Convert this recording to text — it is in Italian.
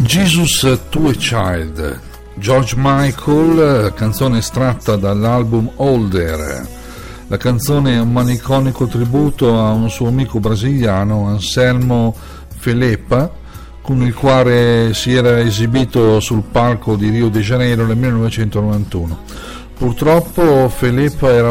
Jesus to a Child, George Michael, canzone estratta dall'album Older. La canzone è un malinconico tributo a un suo amico brasiliano, Anselmo Felepa, con il quale si era esibito sul palco di Rio de Janeiro nel 1991. Purtroppo Felepa era